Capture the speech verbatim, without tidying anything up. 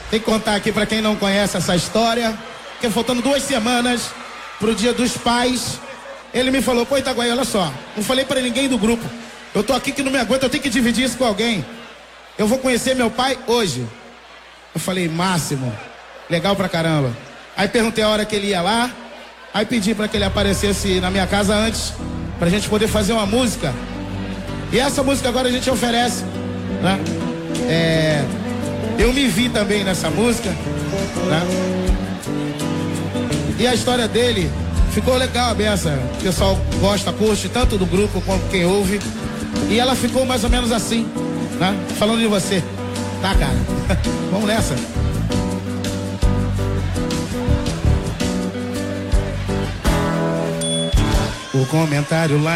Tem que contar aqui pra quem não conhece essa história, que faltando duas semanas pro Dia dos Pais, ele me falou: pô, Itaguaí, olha só, não falei pra ninguém do grupo, eu tô aqui que não me aguento, eu tenho que dividir isso com alguém. Eu vou conhecer meu pai hoje. Eu falei: Máximo, legal pra caramba. Aí perguntei a hora que ele ia lá, aí pedi pra que ele aparecesse na minha casa antes, pra gente poder fazer uma música. E essa música agora a gente oferece, né? É... Eu me vi também nessa música, né? E a história dele ficou legal, a beça. O pessoal gosta, curte, tanto do grupo quanto quem ouve. E ela ficou mais ou menos assim, né? Falando de você. Tá, cara? Vamos nessa. O comentário lá